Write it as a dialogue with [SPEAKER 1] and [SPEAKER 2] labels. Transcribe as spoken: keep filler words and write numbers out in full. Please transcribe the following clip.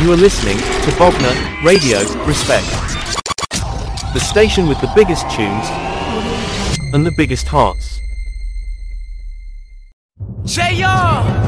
[SPEAKER 1] You are listening to Bogner Radio Respect. The station with the biggest tunes and the biggest hearts.
[SPEAKER 2] J R